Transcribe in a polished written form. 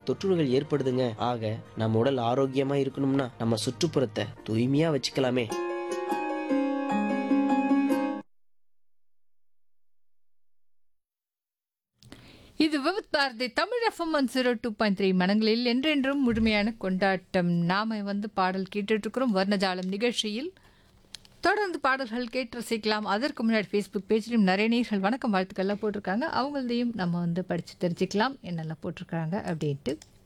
தொற்றுநோய்கள் ஏற்படுதுங்க. ஆக நம்ம உடல் ஆரோக்கியமா இருக்கணும்னா நம்ம சுற்றுப்புறத்தை தூய்மையா வச்சுக்கலாமே. இது விவித் பாரதி தமிழ் எஃப்எம் 102.3 மனங்களில் என்றென்றும் முழுமையான கொண்டாட்டம். நாம பாடல் கேட்டுட்டு இருக்கிறோம் வர்ணஜாலம் நிகழ்ச்சியில். தொடர்ந்து பாடல்கள் கேட்டு ரசிக்கலாம். அதற்கு முன்னாடி ஃபேஸ்புக் பேஜ்லையும் நிறைய நேயர்கள் வணக்கம் வாழ்த்துக்கள்லாம் போட்டிருக்காங்க. அவங்களதையும் நம்ம படித்து தெரிஞ்சுக்கலாம் என்னெல்லாம் போட்டிருக்காங்க அப்படின்ட்டு.